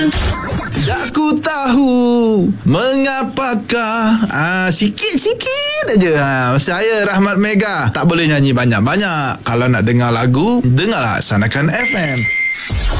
Tak ku tahu mengapakah sikit-sikit aja. Saya Rahmat Mega. Tak boleh nyanyi banyak-banyak. Kalau nak dengar lagu, dengarlah Sanakan FM.